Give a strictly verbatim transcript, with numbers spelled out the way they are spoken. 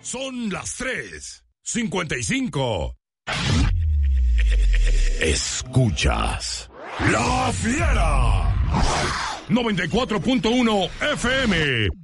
Son las tres cincuenta y cinco. Escuchas La Fiera noventa y cuatro punto uno F M.